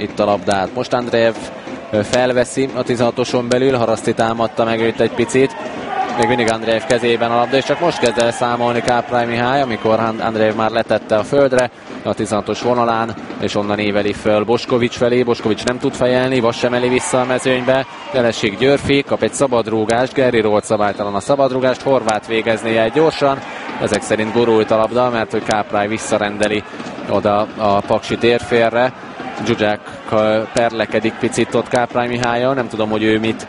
itt a labdát. Most Andreev felveszi a 16-oson belül, Haraszti támadta meg őt egy picit. Még mindig Andreev kezében a labda, és csak most kezd el számolni Káprály Mihály, amikor Andreev már letette a földre a 16-os vonalán, és onnan éveli föl Boskovics felé. Boskovics nem tud fejelni, Vas sem emeli vissza a mezőnybe. Jelesség Györfi kap egy szabadrúgást, Guerrero szabálytalan a szabadrúgást, Horváth végeznie gyorsan. Ezek szerint gurult a labda, mert hogy Káprály visszarendeli oda a Paksi térfélre. Zsuzsák perlekedik picit ott Káprály Mihállyal, nem tudom, hogy ő mit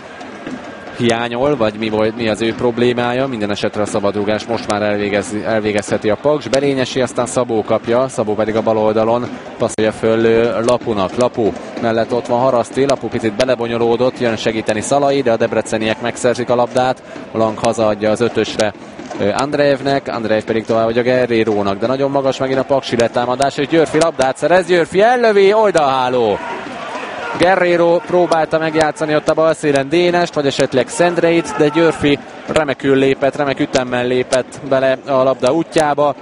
hiányol, vagy mi az ő problémája. Minden esetre a szabadrúgás most már elvégezheti a Paks. Berényesi, aztán Szabó kapja, Szabó pedig a bal oldalon passzolja föl Lapunak. Lapu mellett ott van Haraszti, Lapu picit belebonyolódott, jön segíteni Szalai, de a debreceniek megszerzik a labdát. Lang hazaadja az 5-ösre Andreevnek, Andreev pedig tovább vagy a Guerrerónak, de nagyon magas megint a Paksi letámadás, és Györfi labdát szerez, Györfi ellövi, oldalháló. Guerrero próbálta megjátszani ott a balszélen Dénest, vagy esetleg Szendreit, de Györfi remekül lépett, remek ütemmel lépett bele a labda útjába.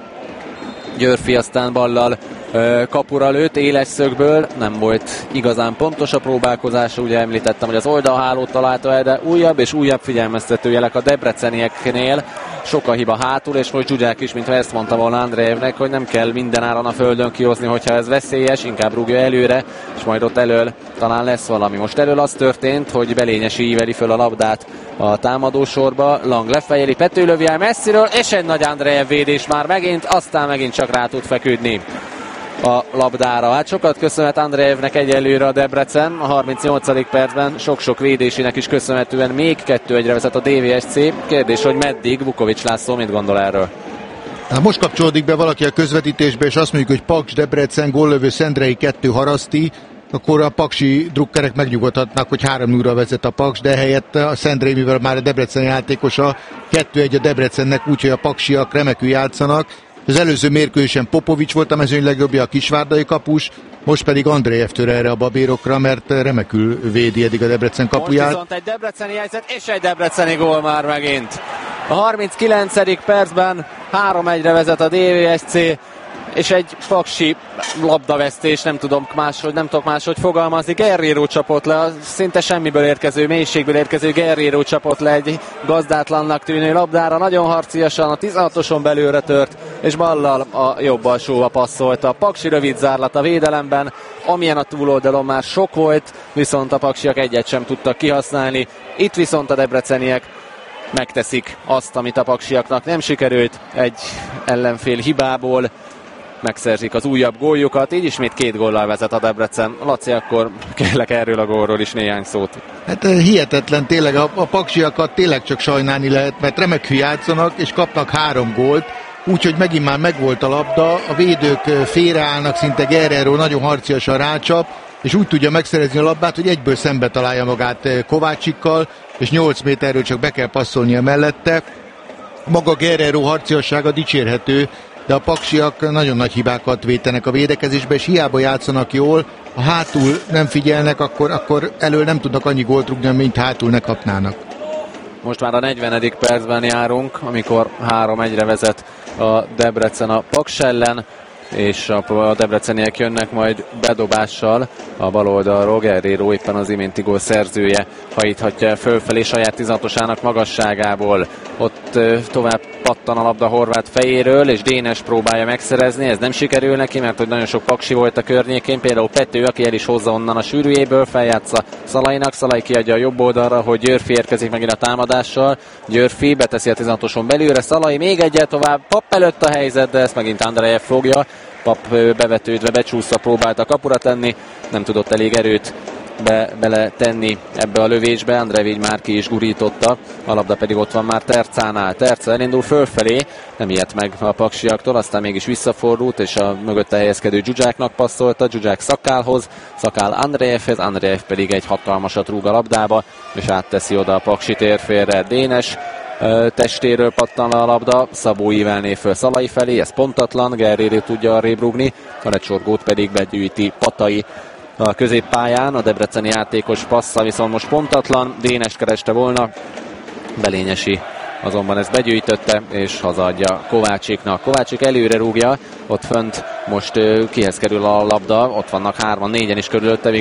Györfi aztán ballal kapura lőtt, éles szögből, nem volt igazán pontos a próbálkozása, ugye említettem, hogy az oldalhálót találta el, de újabb és újabb figyelmeztető jelek a debrecenieknél. Sok a hiba hátul, és most Zsuzsák is, mintha ezt mondta volna Andreevnek, hogy nem kell minden áron a földön kihozni, hogyha ez veszélyes, inkább rúgja előre, és majd ott elől talán lesz valami. Most elől az történt, hogy Belényesi íveli föl a labdát a támadósorba, Lang lefejeli, Pető lövi el messziről, és egy nagy Andreev védés már megint, aztán megint csak rá tud feküdni a labdára. Hát sokat köszönhet Andreevnek egyelőre a Debrecen, a 38. percben sok-sok védésének is köszönhetően még 2-1-re vezet a DVSC. Kérdés, hogy meddig? Vukovics László mit gondol erről? Hát most kapcsolódik be valaki a közvetítésbe, és azt mondjuk, hogy Paks Debrecen, góllövő Szendrei 2 Haraszti, akkor a paksi drukkerek megnyugodhatnak, hogy 3-0-ra vezet a Paks, de helyett a Szendrei, mivel már a Debrecen játékosa, 2-1 a Debrecennek, úgyhogy a paksiak remekül játszanak. Az előző mérkőzésen Popovics volt a mezőny legjobbja, a kisvárdai kapus, most pedig Andreev tör erre a babérokra, mert remekül védi eddig a Debrecen kapuját. Most viszont egy debreceni helyzet, és egy debreceni gól már megint. A 39. percben 3-1-re vezet a DVSC, és egy paksi labdavesztés, nem tudok máshogy fogalmazni. Guerrero csapott le, a szinte semmiből érkező, mélységből érkező Guerrero csapott le egy gazdátlannak tűnő labdára, nagyon harciasan a 16-oson belőle tört, és ballal a jobb alsóba passzolta. A paksi rövid zárlat a védelemben, amilyen a túloldalon már sok volt, viszont a paksiak egyet sem tudtak kihasználni. Itt viszont a debreceniek megteszik azt, amit a paksiaknak nem sikerült, egy ellenfél hibából megszerzik az újabb góljukat, így ismét 2 góllal vezet a Debrecen. Laci, akkor kérlek erről a gólról is néhány szót. Hát hihetetlen, tényleg a paksiakat tényleg csak sajnálni lehet, mert remekül játszanak, és kapnak 3 gólt, úgyhogy megint már megvolt a labda, a védők félreállnak, szinte Guerrero nagyon harciasan rácsap, és úgy tudja megszerezni a labdát, hogy egyből szembe találja magát Kovácsikkal, és 8 méterről csak be kell passzolnia mellette. Maga Guerrero harciassága dicsérhető, de a paksiak nagyon nagy hibákat vétenek a védekezésbe, és hiába játszanak jól, ha hátul nem figyelnek, akkor elől nem tudnak annyi gólt rúgni, mint hátul ne kapnának. Most már a 40. percben járunk, amikor 3-1-re vezet a Debrecen a Paks ellen, és a debreceniek jönnek majd bedobással a bal oldalról. Guerrero éppen az iménti gól szerzője hajíthatja fölfelé saját 16-osának magasságából. Ott tovább pattan a labda Horváth fejéről, és Dénes próbálja megszerezni, ez nem sikerül neki, mert hogy nagyon sok paksi volt a környékén, például Pető, aki el is hozza onnan a sűrűjéből, feljátsza Szalainak, Szalai kiadja a jobb oldalra, hogy Györfi érkezik megint a támadással, Györfi beteszi a 16-oson belőle, Szalai még egyet tovább, Pap előtt a helyzet, de ezt megint Andreev fogja. Pap bevetődve, becsúszva próbálta kapura tenni, nem tudott elég erőt bele tenni ebbe a lövésbe, Andreev így már ki is gurította, a labda pedig ott van már Tercánál. Terca elindul fölfelé, nem ijedt meg a paksiaktól, aztán mégis visszafordult, és a mögötte helyezkedő Zsuzsáknak passzolta, Zsuzsák Szakálhoz, Szakál Andreevhez, Andreev pedig egy hatalmasat rúg a labdába, és átteszi oda a paksi térfélre. Dénes testéről pattan le a labda, Szabó ívelné föl Szalai felé, ez pontatlan, Guerrero tudja arrébb rúgni, a lecsorgót pedig begyűjti Patai a középpályán, a debreceni játékos passza viszont most pontatlan, Dénest kereste volna, Belényesi azonban ezt begyűjtötte, és hazaadja Kovácsiknak. Kovácsik előre rúgja, ott fönt most kihez kerül a labda, ott vannak 3-4-en is körülötte,